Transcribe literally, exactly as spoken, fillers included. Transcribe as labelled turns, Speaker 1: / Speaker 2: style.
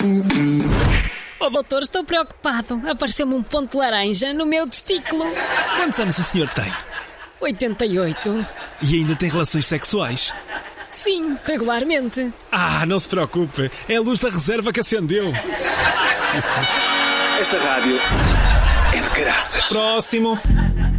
Speaker 1: Oh, doutor, estou preocupado. Apareceu-me um ponto laranja no meu testículo.
Speaker 2: Quantos anos o senhor tem?
Speaker 1: oitenta e oito.
Speaker 2: E ainda tem relações sexuais?
Speaker 1: Sim, regularmente.
Speaker 2: Ah, não se preocupe. É a luz da reserva que acendeu.
Speaker 3: Esta rádio é de caraças.
Speaker 2: Próximo.